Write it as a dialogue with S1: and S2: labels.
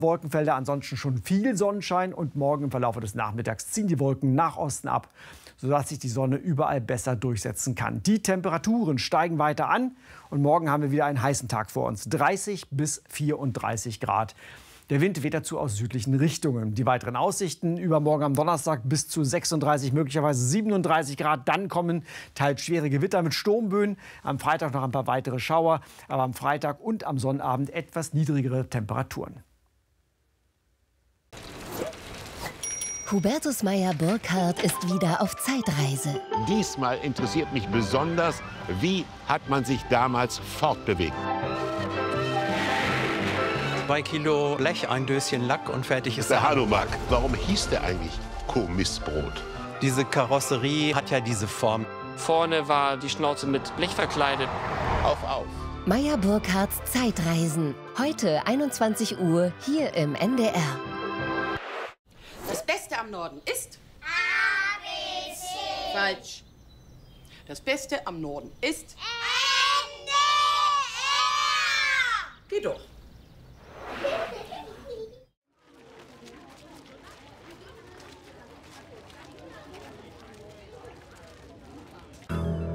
S1: Wolkenfelder, ansonsten schon viel Sonnenschein und morgen im Verlauf des Nachmittags ziehen die Wolken nach Osten ab, sodass sich die Sonne überall besser durchsetzen kann. Die Temperaturen steigen weiter an und morgen haben wir wieder einen heißen Tag vor uns, 30 bis 34 Grad. Der Wind weht dazu aus südlichen Richtungen. Die weiteren Aussichten: übermorgen am Donnerstag bis zu 36, möglicherweise 37 Grad. Dann kommen teils schwere Gewitter mit Sturmböen. Am Freitag noch ein paar weitere Schauer. Aber am Freitag und am Sonnabend etwas niedrigere Temperaturen.
S2: Hubertus Meyer-Burkhardt ist wieder auf Zeitreise.
S3: Diesmal interessiert mich besonders, wie hat man sich damals fortbewegt?
S4: 2 Kilo Blech, ein Döschen Lack und fertig ist
S3: Der Hanomag, warum hieß der eigentlich Kommissbrot?
S4: Diese Karosserie hat ja diese Form.
S5: Vorne war die Schnauze mit Blech verkleidet.
S3: Auf!
S2: Meyer-Burkhardts Zeitreisen. Heute 21 Uhr hier im NDR.
S6: Das Beste am Norden ist?
S7: ABC.
S6: Falsch. Das Beste am Norden ist?